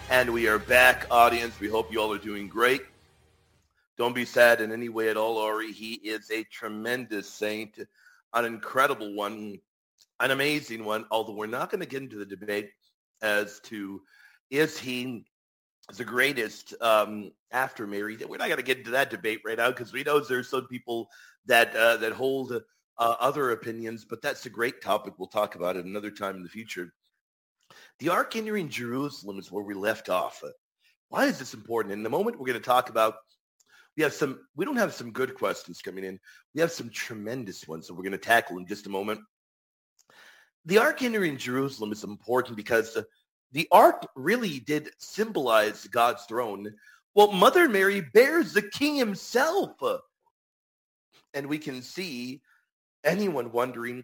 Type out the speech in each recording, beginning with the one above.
And we are back, audience. We hope you all are doing great. Don't be sad in any way at all, Ori. He is a tremendous saint, an incredible one, an amazing one, although we're not going to get into the debate as to is he the greatest after Mary. We're not going to get into that debate right now because we know there's some people that hold other opinions, but that's a great topic. We'll talk about it another time in the future. The Ark entering Jerusalem is where we left off. Why is this important? In the moment, we're going to talk about we don't have some good questions coming in. We have some tremendous ones that we're going to tackle in just a moment. The Ark entering Jerusalem is important because the Ark really did symbolize God's throne. Well, Mother Mary bears the King himself. And we can see anyone wondering,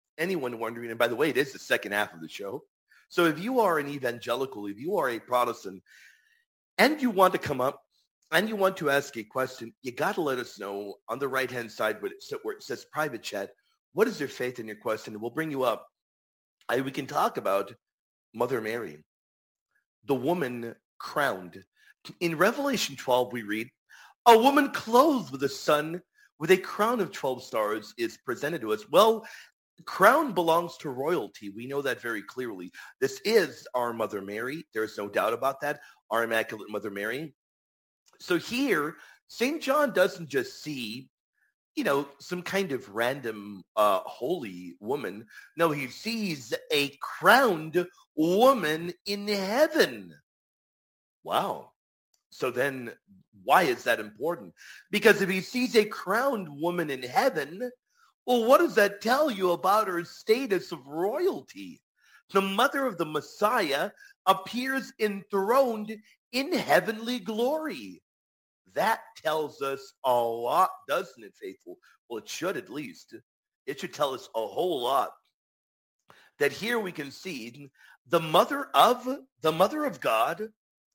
and by the way, it is the second half of the show. So if you are an evangelical, if you are a Protestant, and you want to come up and you want to ask a question, you got to let us know on the right-hand side where it says private chat, what is your faith in your question? And we'll bring you up. We can talk about Mother Mary, the woman crowned. In Revelation 12, we read, a woman clothed with the sun with a crown of 12 stars is presented to us. Well, crown belongs to royalty. We know that very clearly. This is our Mother Mary. There's no doubt about that. Our Immaculate Mother Mary. So here, St. John doesn't just see, some kind of random holy woman. No, he sees a crowned woman in heaven. Wow. So then why is that important? Because if he sees a crowned woman in heaven, well, what does that tell you about her status of royalty? The mother of the Messiah appears enthroned in heavenly glory. That tells us a lot, doesn't it, faithful? Well, it should at least. It should tell us a whole lot. That here we can see the mother of God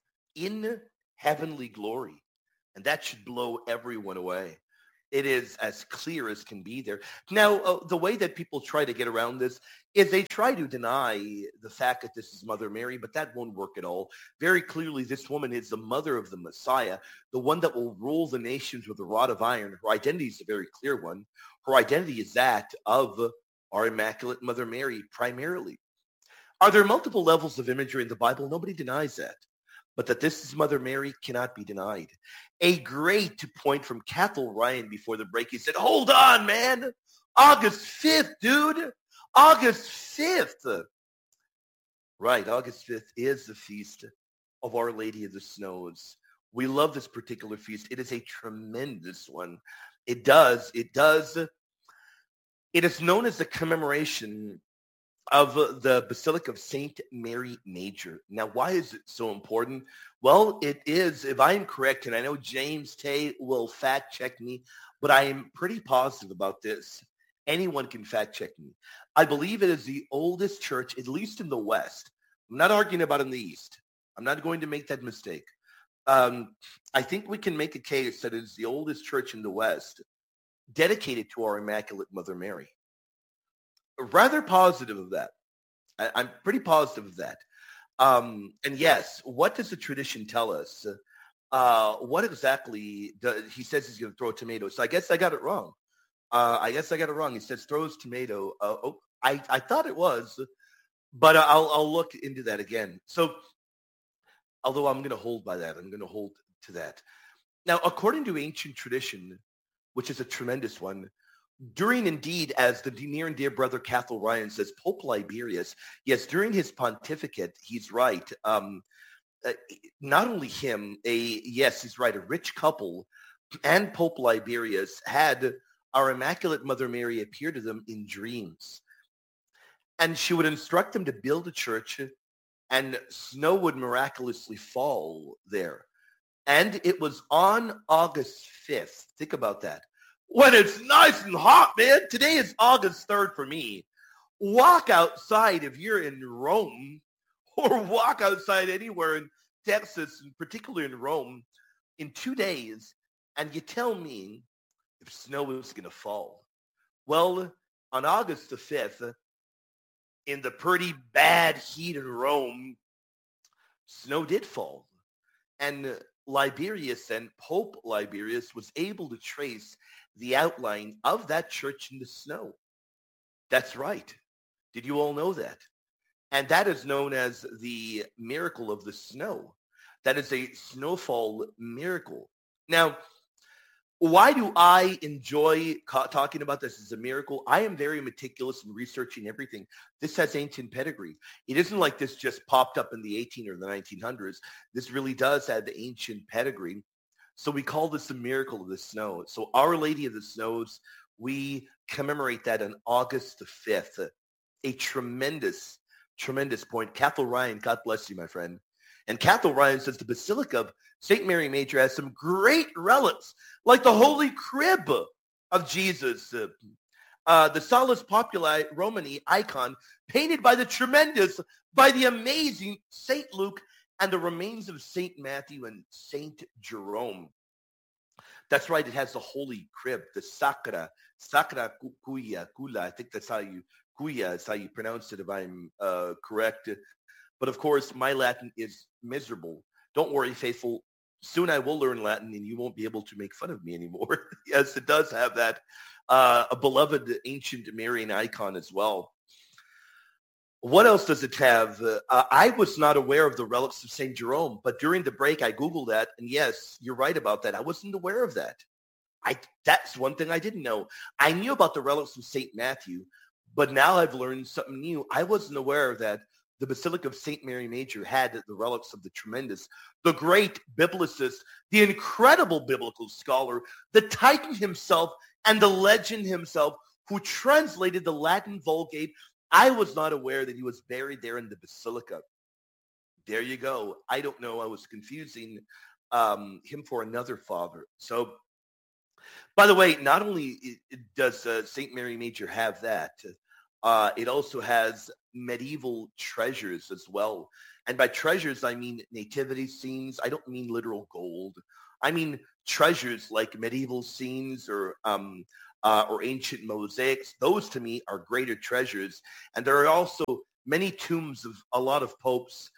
in heavenly glory. And that should blow everyone away. It is as clear as can be there. Now, the way that people try to get around this is they try to deny the fact that this is Mother Mary, but that won't work at all. Very clearly, this woman is the mother of the Messiah, the one that will rule the nations with a rod of iron. Her identity is a very clear one. Her identity is that of our Immaculate Mother Mary, primarily. Are there multiple levels of imagery in the Bible? Nobody denies that. But that this is Mother Mary cannot be denied. A great point from Cathal Ryan before the break. He said, hold on, man. August 5th, dude. August 5th. Right, August 5th is the feast of Our Lady of the Snows. We love this particular feast. It is a tremendous one. It is known as the commemoration of the Basilica of St. Mary Major. Now, why is it so important? Well, it is, if I'm correct, and I know James Tay will fact check me, but I am pretty positive about this. Anyone can fact check me. I believe it is the oldest church, at least in the West. I'm not arguing about in the East. I'm not going to make that mistake. I think we can make a case that it is the oldest church in the West dedicated to our Immaculate Mother Mary. Rather positive of that. I'm pretty positive of that. And yes, what does the tradition tell us? What exactly he says he's going to throw a tomato. So I guess I got it wrong. He says throws tomato. I thought it was, but I'll look into that again. So although I'm going to hold by that, I'm going to hold to that. Now, according to ancient tradition, which is a tremendous one, during indeed, as the near and dear brother Cathal Ryan says, Pope Liberius, yes, during his pontificate, he's right. Not only him, he's right, a rich couple and Pope Liberius had our Immaculate Mother Mary appear to them in dreams. And she would instruct them to build a church and snow would miraculously fall there. And it was on August 5th. Think about that. When it's nice and hot, man. Today is August 3rd for me. Walk outside if you're in Rome, or walk outside anywhere in Texas, and particularly in Rome, in 2 days, and you tell me if snow is going to fall. Well, on August the 5th, in the pretty bad heat in Rome, snow did fall. And Liberius and Pope Liberius was able to trace the outline of that church in the snow. That's right. Did you all know that? And that is known as the miracle of the snow. That is a snowfall miracle. Now, why do I enjoy talking about this as a miracle? I am very meticulous in researching everything. This has ancient pedigree. It isn't like this just popped up in the 18 or the 1900s. This really does have the ancient pedigree. So we call this the miracle of the snow. So Our Lady of the Snows, we commemorate that on August the 5th. A tremendous, tremendous point. Cathal Ryan, God bless you, my friend. And Cathal Ryan says the Basilica of St. Mary Major has some great relics, like the Holy Crib of Jesus, the Salus Populi Romani icon painted by the amazing St. Luke, and the remains of St. Matthew and St. Jerome. That's right. It has the Holy Crib, the Sacra Kula. I think that's how you, Kuya is how you pronounce it if I'm correct. But of course, my Latin is miserable. Don't worry, faithful. Soon I will learn Latin and you won't be able to make fun of me anymore. Yes, it does have that, a beloved ancient Marian icon as well. What else does it have? I was not aware of the relics of St. Jerome, but during the break, I Googled that. And yes, you're right about that. I wasn't aware of that. That's one thing I didn't know. I knew about the relics of St. Matthew, but now I've learned something new. I wasn't aware of that. The Basilica of St. Mary Major had the relics of the tremendous, the great biblicist, the incredible biblical scholar, the Titan himself, and the legend himself, who translated the Latin Vulgate. I was not aware that he was buried there in the Basilica. There you go. I don't know. I was confusing him for another father. So, by the way, not only does St. Mary Major have that, it also has medieval treasures as well. And by treasures, I mean nativity scenes. I don't mean literal gold. I mean treasures like medieval scenes or ancient mosaics. Those to me are greater treasures. And there are also many tombs of a lot of popes.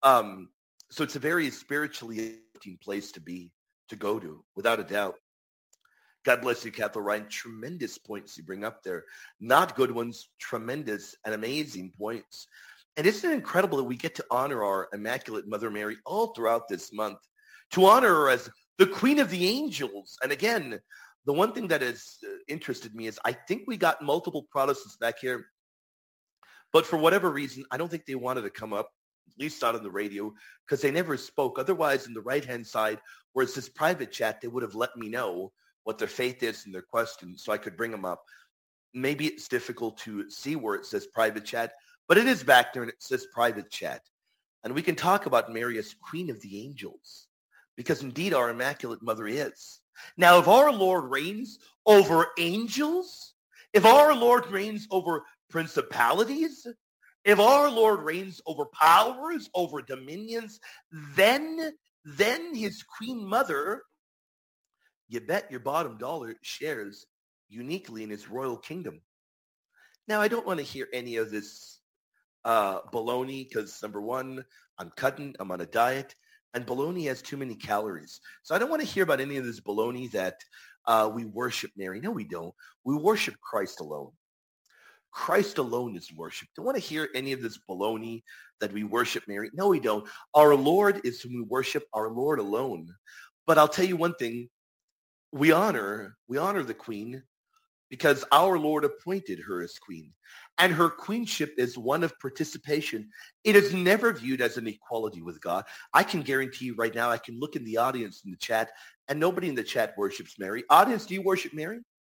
So it's a very spiritually uplifting place to go to, without a doubt. God bless you, Cathal Ryan. Tremendous points you bring up there. Not good ones, tremendous and amazing points. And isn't it incredible that we get to honor our Immaculate Mother Mary all throughout this month, to honor her as the Queen of the Angels? And again, the one thing that has interested me is I think we got multiple Protestants back here, but for whatever reason, I don't think they wanted to come up, at least not on the radio, because they never spoke. Otherwise, on the right-hand side, where it says private chat, they would have let me know what their faith is and their questions so I could bring them up. Maybe it's difficult to see where it says private chat, but it is back there and it says private chat. And we can talk about Mary as Queen of the Angels, because indeed our Immaculate Mother is. Now, if our Lord reigns over angels, if our Lord reigns over principalities, if our Lord reigns over powers, over dominions, then his Queen Mother, you bet your bottom dollar, shares uniquely in his royal kingdom. Now, I don't want to hear any of this baloney because, number one, I'm cutting, I'm on a diet, and baloney has too many calories. So I don't want to hear about any of this baloney that we worship Mary. No, we don't. We worship Christ alone. Christ alone is worship. Don't want to hear any of this baloney that we worship Mary. No, we don't. Our Lord is whom we worship, our Lord alone. But I'll tell you one thing. We honor the Queen because our Lord appointed her as Queen. And her queenship is one of participation. It is never viewed as an equality with God. I can guarantee you right now, I can look in the audience in the chat, and nobody in the chat worships Mary. Audience, do you worship Mary?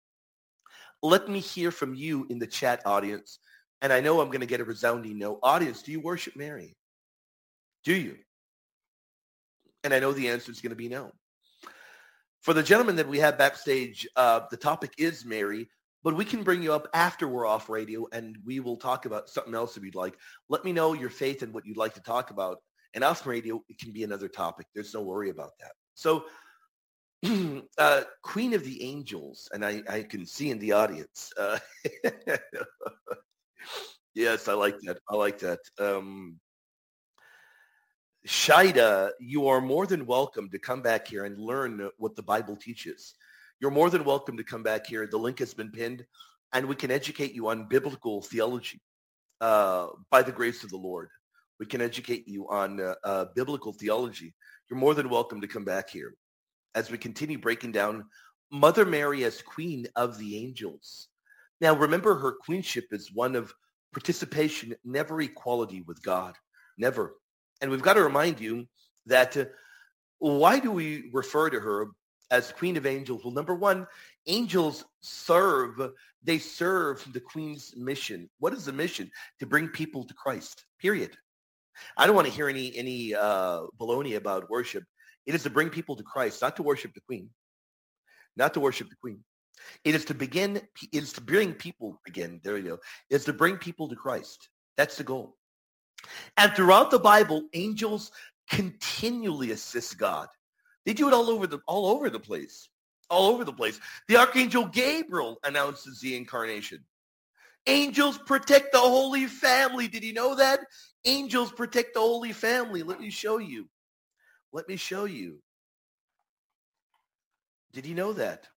Let me hear from you in the chat, audience. And I know I'm going to get a resounding no. Audience, do you worship Mary? Do you? And I know the answer is going to be no. For the gentleman that we have backstage, the topic is Mary, but we can bring you up after we're off radio, and we will talk about something else if you'd like. Let me know your faith and what you'd like to talk about. And off radio, it can be another topic. There's no worry about that. So, Queen of the Angels, and I can see in the audience. Yes, I like that. I like that. Shida, you are more than welcome to come back here and learn what the Bible teaches. You're more than welcome to come back here. The link has been pinned, and we can educate you on biblical theology by the grace of the Lord. We can educate you on biblical theology. You're more than welcome to come back here as we continue breaking down Mother Mary as Queen of the Angels. Now, remember, her queenship is one of participation, never equality with God. Never. And we've got to remind you that why do we refer to her as Queen of Angels? Well, number one, angels serve the Queen's mission. What is the mission? To bring people to Christ, period. I don't want to hear any baloney about worship. It is to bring people to Christ, not to worship the Queen. Not to worship the Queen. It is to bring people again. There you go. It's to bring people to Christ. That's the goal. And throughout the Bible, angels continually assist God. They do it all over the place. All over the place. The Archangel Gabriel announces the incarnation. Angels protect the Holy Family. Did you know that? Angels protect the Holy Family. Let me show you. Let me show you. Did you know that?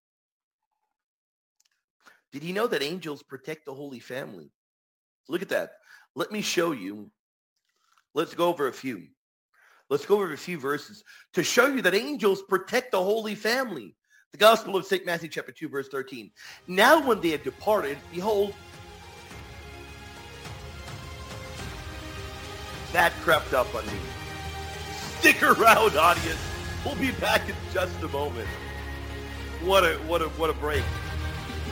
Did you know that angels protect the Holy Family? Look at that. Let me show you. Let's go over a few. Let's go over a few verses to show you that angels protect the Holy Family. The Gospel of St. Matthew chapter 2, verse 13. Now when they had departed, behold, that crept up on me. Stick around, audience. We'll be back in just a moment. What a break.